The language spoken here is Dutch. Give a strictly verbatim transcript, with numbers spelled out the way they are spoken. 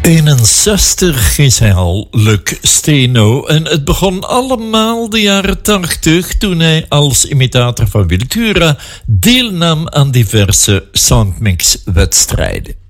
eenenzestig is hij al, Luc Steno. En het begon allemaal de jaren tachtig toen hij als imitator van Wiltura deelnam aan diverse soundmix-wedstrijden.